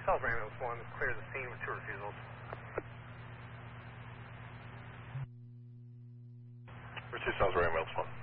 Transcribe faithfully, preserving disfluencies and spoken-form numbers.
South Ramos one, clear the scene with two refusals. Pursuit South Ramos one.